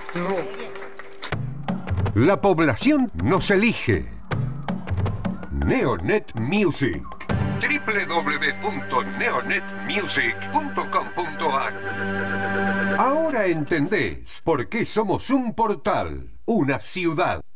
La población nos elige. Neonet Music. www.neonetmusic.com.ar. Ahora entendés por qué somos un portal, una ciudad.